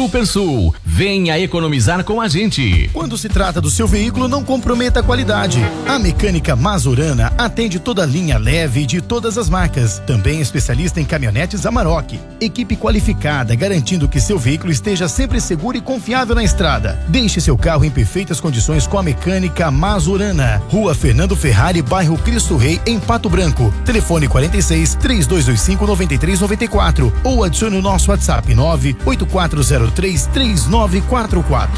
Super Sul. Venha economizar com a gente. Quando se trata do seu veículo, não comprometa a qualidade. A Mecânica Mazurana atende toda a linha leve de todas as marcas. Também especialista em caminhonetes Amarok. Equipe qualificada, garantindo que seu veículo esteja sempre seguro e confiável na estrada. Deixe seu carro em perfeitas condições com a Mecânica Mazurana. Rua Fernando Ferrari, bairro Cristo Rei, em Pato Branco. Telefone 46 3225 9394 ou adicione o nosso WhatsApp 98403 3944.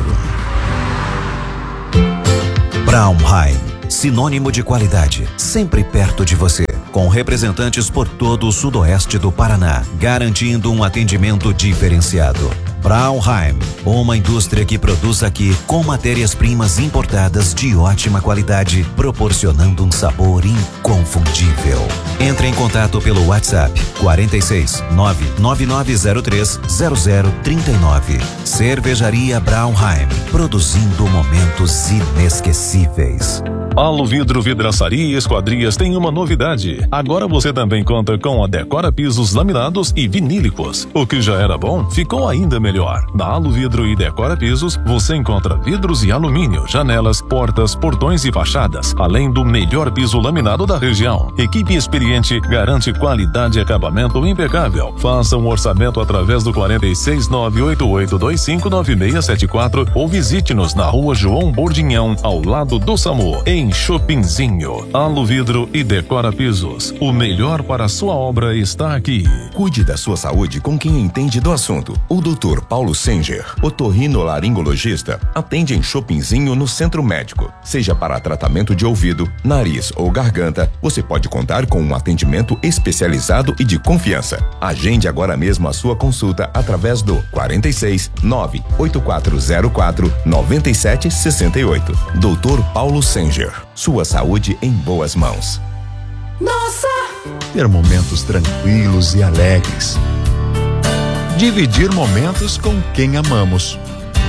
Braunheim, sinônimo de qualidade, sempre perto de você, com representantes por todo o sudoeste do Paraná, garantindo um atendimento diferenciado. Braunheim, uma indústria que produz aqui com matérias-primas importadas de ótima qualidade, proporcionando um sabor inconfundível. Entre em contato pelo WhatsApp 46 99903 0039. Cervejaria Braunheim, produzindo momentos inesquecíveis. Aluvidro Vidraçaria e Esquadrias tem uma novidade. Agora você também conta com a Decora Pisos laminados e vinílicos. O que já era bom, ficou ainda melhor. Na Aluvidro e Decora Pisos, você encontra vidros e alumínio, janelas, portas, portões e fachadas, além do melhor piso laminado da região. Equipe experiente garante qualidade e acabamento impecável. Faça um orçamento através do 46 988259674 ou visite-nos na Rua João Bordinhão, ao lado do SAMU, em Chopinzinho. Aluvidro e Decora Pisos. O melhor para a sua obra está aqui. Cuide da sua saúde com quem entende do assunto. O Dr. Paulo Senger, otorrinolaringologista, atende em Chopinzinho no Centro Médico. Seja para tratamento de ouvido, nariz ou garganta, você pode contar com um atendimento especializado e de confiança. Agende agora mesmo a sua consulta através do 46 98404 9768. Dr. Paulo Senger. Sua saúde em boas mãos. Nossa! Ter momentos tranquilos e alegres. Dividir momentos com quem amamos.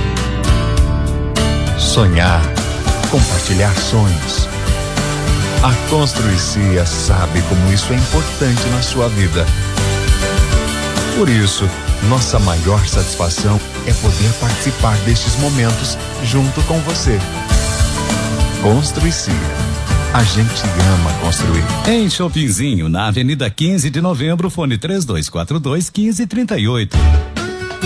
Sonhar, compartilhar sonhos. A Construicia sabe como isso é importante na sua vida. Por isso, nossa maior satisfação é poder participar destes momentos junto com você. Construicia. A gente ama construir. Em Chopinzinho, na Avenida 15 de Novembro, fone 3242-1538.